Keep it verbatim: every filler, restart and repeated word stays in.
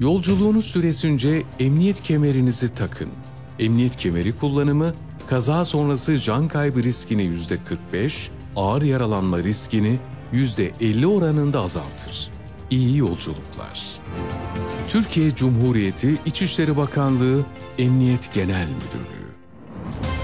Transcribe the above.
Yolculuğunuz süresince emniyet kemerinizi takın. Emniyet kemeri kullanımı, kaza sonrası can kaybı riskini yüzde kırk beş, ağır yaralanma riskini yüzde elli oranında azaltır. İyi yolculuklar. Türkiye Cumhuriyeti İçişleri Bakanlığı Emniyet Genel Müdürlüğü